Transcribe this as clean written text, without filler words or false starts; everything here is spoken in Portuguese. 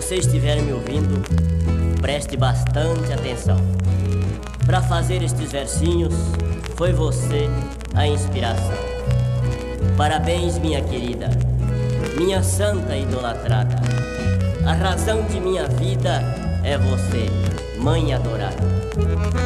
você estiver me ouvindo, preste bastante atenção. Para fazer estes versinhos, foi você a inspiração. Parabéns, minha querida, minha santa idolatrada. A razão de minha vida é você, mãe adorada.